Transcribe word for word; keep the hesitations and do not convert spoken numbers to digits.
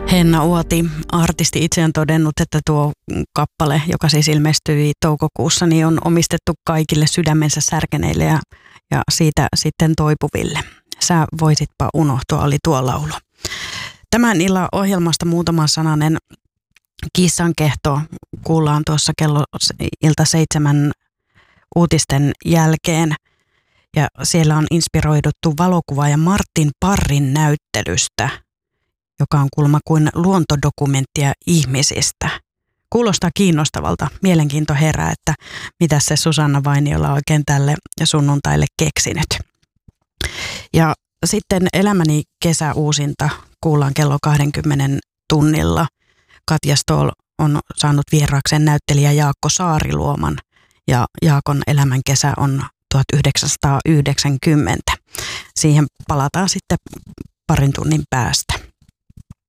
Henna Uoti, artisti, itse on todennut, että tuo kappale, joka siis ilmestyi toukokuussa, niin on omistettu kaikille sydämensä särkeneille ja, ja siitä sitten toipuville. Sä voisitpa unohtua, oli tuo laulu. Tämän illan ohjelmasta muutama sananen kissankehto kuullaan tuossa kello ilta seitsemän uutisten jälkeen. Ja siellä on inspiroiduttu valokuvaaja Martin Parrin näyttelystä, joka on kulma kuin luontodokumenttia ihmisistä. Kuulostaa kiinnostavalta. Mielenkiinto herää, että mitä se Susanna Vainiola oikein tälle sunnuntaille keksinyt. Ja sitten Elämäni kesäuusinta kuullaan kello kaksikymmentä tunnilla. Katja Ståhl on saanut vieraakseen näyttelijä Jaakko Saariluoman ja Jaakon elämän kesä on tuhatyhdeksänsataayhdeksänkymmentä. Siihen palataan sitten parin tunnin päästä.